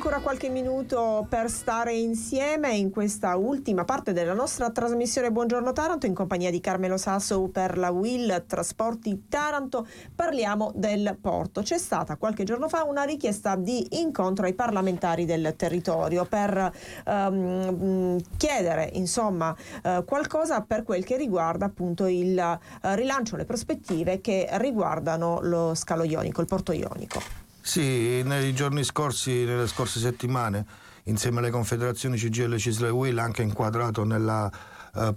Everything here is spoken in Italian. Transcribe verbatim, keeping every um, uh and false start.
ancora qualche minuto per stare insieme in questa ultima parte della nostra trasmissione Buongiorno Taranto, in compagnia di Carmelo Sasso per la U I L Trasporti Taranto. Parliamo del porto. C'è stata qualche giorno fa una richiesta di incontro ai parlamentari del territorio per um, chiedere insomma uh, qualcosa per quel che riguarda appunto il uh, rilancio, le prospettive che riguardano lo scalo ionico, il porto ionico. Sì, nei giorni scorsi, nelle scorse settimane, insieme alle confederazioni C G I L, C I S L e U I L, anche inquadrato nella